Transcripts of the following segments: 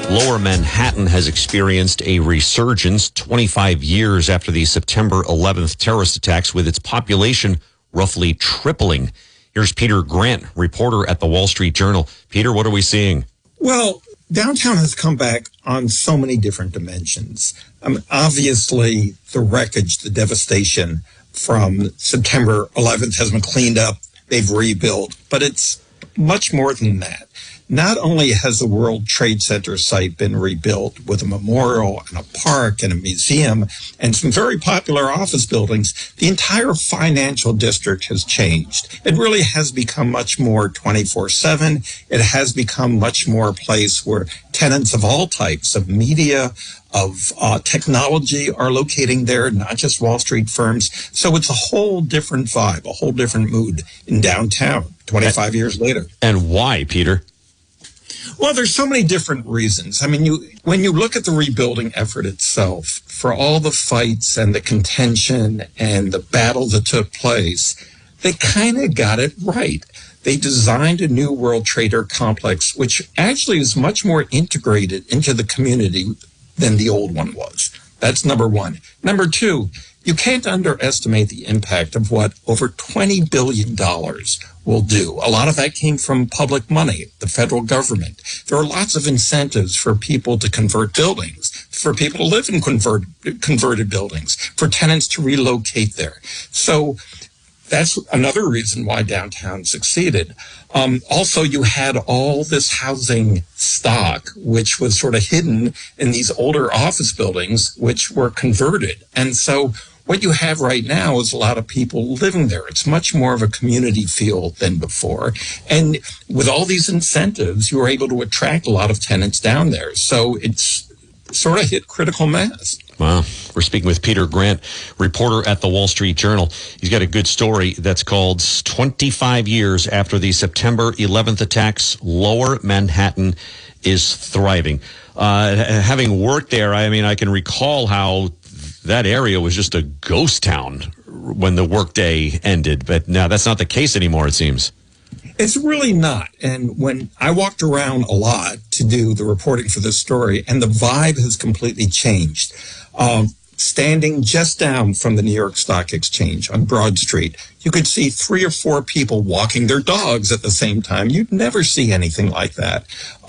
Lower Manhattan has experienced a resurgence 25 years after the September 11th terrorist attacks, with its population roughly tripling. Here's Peter Grant, reporter at the Wall Street Journal. Peter, what are we seeing? Well, downtown has come back on so many different dimensions. Obviously, the wreckage, the devastation from September 11th has been cleaned up. They've rebuilt, but it's much more than that. Not only has the World Trade Center site been rebuilt with a memorial and a park and a museum and some very popular office buildings, the entire financial district has changed. It really has become much more 24/7. It has become much more a place where tenants of all types of media, of technology are locating there, not just Wall Street firms. So it's a whole different vibe, a whole different mood in downtown 25 years later. And why, Peter? Well, there's so many different reasons. I mean, when you look at the rebuilding effort itself, for all the fights and the contention and the battle that took place, they kind of got it right. They designed a new World Trade complex, which actually is much more integrated into the community than the old one was. That's number one. Number two, you can't underestimate the impact of what over $20 billion will do. A lot of that came from public money, the federal government. There are lots of incentives for people to convert buildings, for people to live in converted buildings, for tenants to relocate there. So that's another reason why downtown succeeded. Also, you had all this housing stock, which was sort of hidden in these older office buildings, which were converted. And so what you have right now is a lot of people living there. It's much more of a community feel than before. And with all these incentives, you were able to attract a lot of tenants down there. So it's sort of hit critical mass. Wow. We're speaking with Peter Grant, reporter at the Wall Street Journal. He's got a good story that's called 25 Years After the September 11th Attacks, Lower Manhattan is Thriving. Having worked there, I can recall how that area was just a ghost town when the workday ended. But now that's not the case anymore, it seems. It's really not. And when I walked around a lot to do the reporting for this story, and the vibe has completely changed. Standing just down from the New York Stock Exchange on Broad Street, you could see 3 or 4 people walking their dogs at the same time. You'd never see anything like that.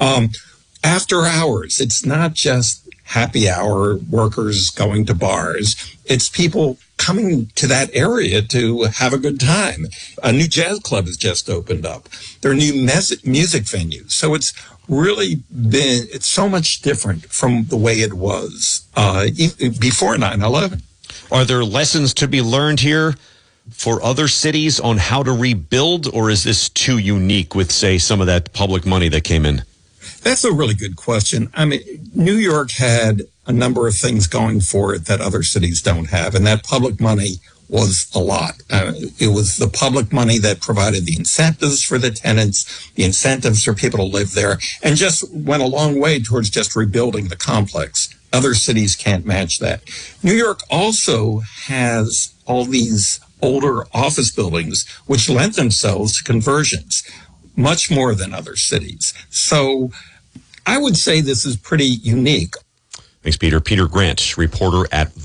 After hours, it's not just happy hour workers going to bars. It's people coming to that area to have a good time. A new jazz club has just opened up. There are new music venues. So it's really it's so much different from the way it was before 9/11. Are there lessons to be learned here for other cities on how to rebuild, or is this too unique with, say, some of that public money that came in? That's a really good question. I mean, New York had a number of things going for it that other cities don't have, and that public money was a lot. It was the public money that provided the incentives for the tenants, the incentives for people to live there, and just went a long way towards just rebuilding the complex. Other cities can't match that. New York also has all these older office buildings, which lent themselves to conversions, much more than other cities. So I would say this is pretty unique. Thanks, Peter. Peter Grant, reporter at